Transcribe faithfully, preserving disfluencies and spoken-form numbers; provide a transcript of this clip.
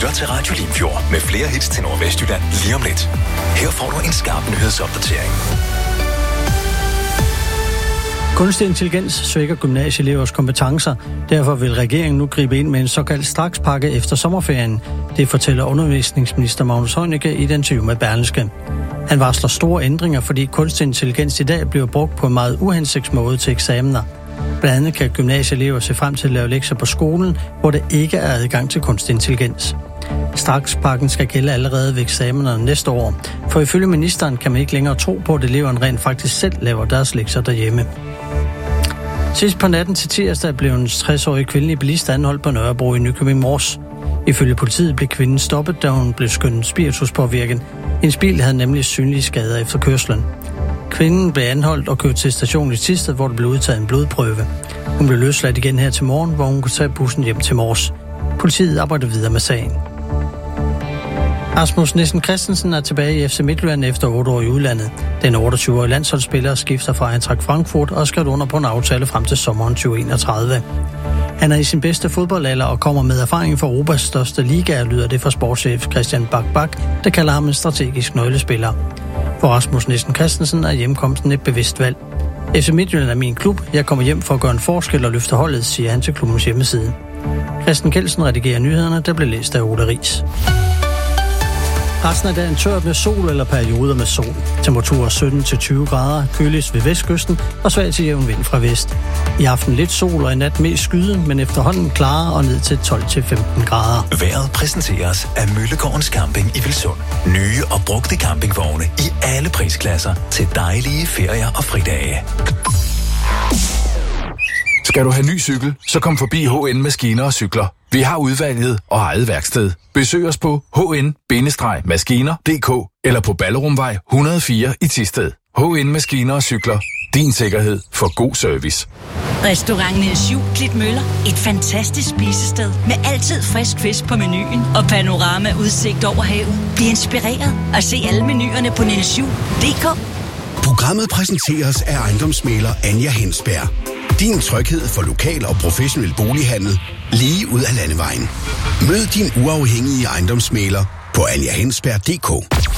lytter til Radio Limfjord med flere hits til Nordvestjylland lige om lidt. Her får du en skarp nyhedsopdatering. Kunstig intelligens svækker gymnasieelevers kompetencer. Derfor vil regeringen nu gribe ind med en såkaldt strakspakke efter sommerferien. Det fortæller undervisningsminister Magnus Heunicke i et interview med Berlingske. Han varsler store ændringer, fordi kunstig intelligens i dag bliver brugt på en meget uhensigtsmæssig måde til eksamener. Blandt andet kan gymnasieelever se frem til at lave lektier på skolen, hvor der ikke er adgang til kunstig intelligens. Strakspakken skal gælde allerede ved eksamenerne næste år, for ifølge ministeren kan man ikke længere tro på, at eleverne rent faktisk selv laver deres lektier derhjemme. Sidst på natten til tirsdag blev en tres-årig kvindelig bilist anholdt på Nørrebro i Nykøbing Mors. Ifølge politiet blev kvinden stoppet, da hun blev skyndet spirituspåvirket. Hendes bil havde nemlig synlige skader efter kørslen. Kvinden blev anholdt og kørt til stationen i Thisted, hvor der blev udtaget en blodprøve. Hun blev løsladt igen her til morgen, hvor hun kunne tage bussen hjem til Mors. Politiet arbejder videre med sagen. Rasmus Nissen Christensen er tilbage i F C Midtjylland efter otte år i udlandet. Den otteogtyve-årige landsholdsspiller skifter fra Eintracht Frankfurt og skrev under på en aftale frem til sommeren tyve enogtredive. Han er i sin bedste fodboldalder og kommer med erfaring fra Europas største liga, lyder det fra sportschef Christian Bak-Bak, der kalder ham en strategisk nøglespiller. For Rasmus Nissen Christensen er hjemkomsten et bevidst valg. F C Midtjylland er min klub. Jeg kommer hjem for at gøre en forskel og løfte holdet, siger han til klubbens hjemmeside. Christian Kelsen redigerer nyhederne, der blev læst af Ole Riis. Resten af dagen tørt med sol eller perioder med sol. Temperaturer sytten til tyve grader, køligst ved vestkysten og svag til jævn vind fra vest. I aften lidt sol og i nat mest skyde, men efterhånden klarere og ned til tolv til femten grader. Vejret præsenteres af Møllegårdens Camping i Vilsund. Nye og brugte campingvogne i alle prisklasser til dejlige ferier og fridage. Skal du have ny cykel, så kom forbi H N Maskiner og Cykler. Vi har udvalget og eget værksted. Besøg os på h n maskiner punktum d k eller på Ballerumvej et hundrede og fire i Thisted. H N Maskiner og Cykler. Din sikkerhed for god service. Restaurant Niels Juel Klitmøller. Et fantastisk spisested med altid frisk fisk på menuen og panorama udsigt over havet. Bliv inspireret og se alle menuerne på niels juel punktum d k. Programmet præsenteres af ejendomsmægler Anja Hensberg. Din tryghed for lokal og professionel bolighandel lige ud af landevejen. Mød din uafhængige ejendomsmægler på anja hensberg punktum d k.